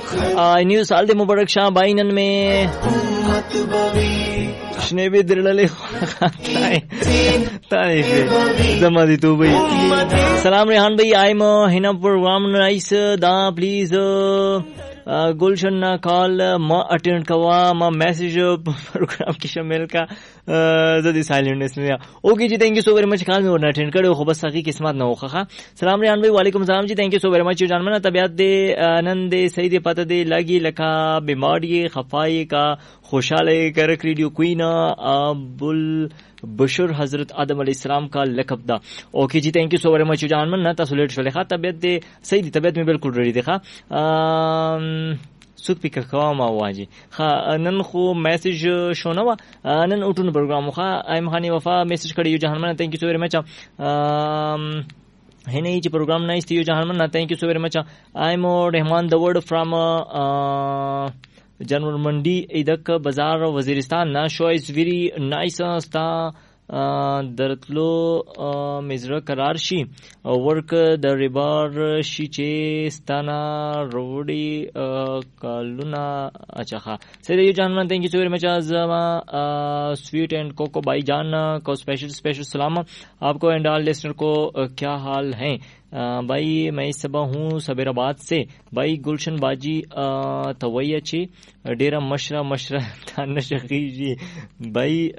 نیو سال دې مبارک شه بای نن مې شنه به درللې تای زما دي تو بھائی سلام ریحان بھائی ایم هنا پروگرام نایس دا پلیز گلشن کال ما اٹینڈ کوا ما میسج پروگرام کې شامل کا زدي سایلنټنس نه اوکے جی تھینک یو سو ویری مچ کال میں اٹینڈ کړو خو بس حقیقت قسمت نه وخه سلام ریحان بھائی وعلیکم السلام جی تھینک یو سو ویری مچ جان منا طبیعت دې آنند دې صحیح دې پته دې لګي لکه بیماری خفای کا خوشاله کرک ریڈیو کوئین ابل بشر حضرت آدم علیہ السلام کا لقب دا اوکے جی تھینک یو سو ویری مچ جان من تاسو لیٹ شولې ښه طبیعت دې صحیح دې طبیعت مې بالکل ریډي دی ښه سوک پی کوا ما واجی نن خو میسج شو نو نن اوټون پروګرام خو ایم خانی وفا میسج کړی یو جهان من تھینک یو سو ویری مچ هنه چې پروګرام نایس دی یو جهان من تھینک یو سو ویری مچ ایم رحمان د ورډ فرام جنرال منڈی ایدک بازار وزیرستان نا شو از ویری نایس ستا درتلو مزرا قرار شي ورک د ریبار شي چې ستانا روډي کالونا اچھا سید یو جان من تھینک یو سو ویری مچ ازما سویٹ اینڈ کوکو بھائی جان کو اسپیشل سلام آپ کو اینڈ آل لسنر کو کیا حال ہیں بھائی میں صبح ہوں سبیرآباد سے بھائی گلشن باجی تویا چی ډیره مشره تنشقی جی بھائی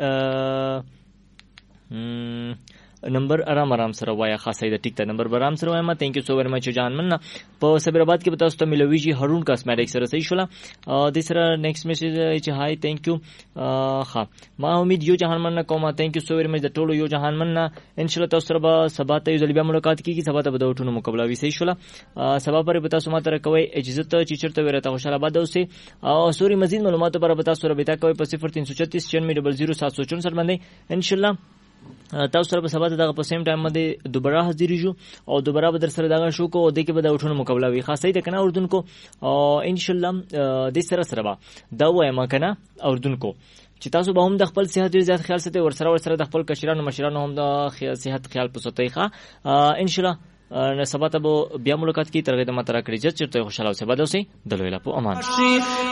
نمبر آرام سره وایا خاصه د ټیک ته نمبر برام سره وایم تھینک یو سو ویری مچ جان من په سبیرآباد کې بتاست ملوي جی هارون کاسمیټک سره صحیح شولا د سره نیکسٹ میسج چې هاي تھینک یو ها ما امید یو جهان من کوم تھینک یو سو ویری مچ د ټولو یو جهان من ان شاء الله تاسو سره سبا ته یو ځل بیا ملاقات کیږي سبا ته به وټونو مقابله وي صحیح شولا سبا پر به تاسو ماته کوي اجازه ته چې چرته ورته خوشاله باد اوسه او سوري مزید معلومات پر به تاسو سره به تا کوي په 0336 9600 باندې ان شاء الله تاسو سره په سبا دغه په سیم ټایم باندې دوباره حاضر شو او دوباره به در سره دغه شو کو د کې به د وټونو مقابله وي خاصه د کنه اردن کو ان شاء الله د سره دا وایم کنه اردن کو چې تاسو به هم د خپل صحت ډیر زیات خیال ساتئ ورسره د خپل کشرانو مشرانو هم د صحت خیال پوسوتئ ښه ان شاء الله سبا ته بیا ملاقات کی ترغه د مترا کړی چې چرته خوشاله اوسه بد اوسه دلویلا په امان